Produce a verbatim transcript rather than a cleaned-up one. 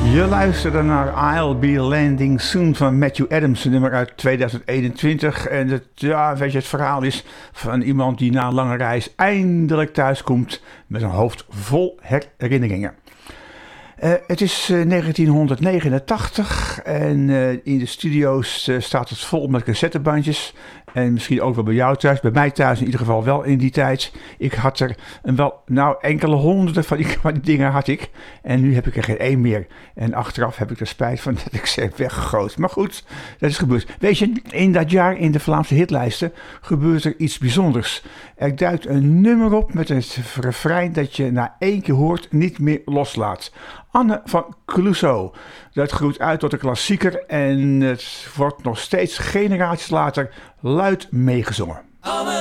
Je luisterde naar I'll Be Landing Soon van Matthew Adams, een nummer uit tweeduizend eenentwintig. En het, ja, weet je, het verhaal is van iemand die na een lange reis eindelijk thuiskomt met een hoofd vol herinneringen. Uh, het is uh, negentien negenentachtig en uh, in de studio's uh, staat het vol met cassettebandjes. En misschien ook wel bij jou thuis, bij mij thuis in ieder geval wel in die tijd. Ik had er een wel, nou enkele honderden van die, van die dingen had ik. En nu heb ik er geen één meer. En achteraf heb ik er spijt van dat ik ze heb weggegooid. Maar goed, dat is gebeurd. Weet je, in dat jaar in de Vlaamse hitlijsten gebeurt er iets bijzonders. Er duikt een nummer op met een refrein dat je na één keer hoort niet meer loslaat. Anne van Clouseau. Dat groeit uit tot een klassieker en het wordt nog steeds generaties later luid meegezongen. Anne